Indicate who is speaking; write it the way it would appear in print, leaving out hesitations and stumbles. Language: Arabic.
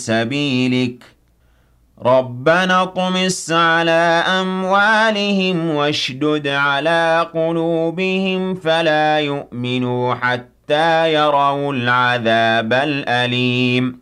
Speaker 1: سبيلك ربنا اطمس على أموالهم واشدد على قلوبهم فلا يؤمنوا حتى يروا العذاب الأليم